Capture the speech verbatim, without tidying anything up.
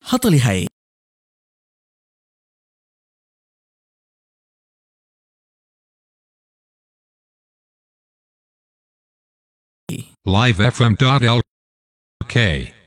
hata lihay live f m dot l k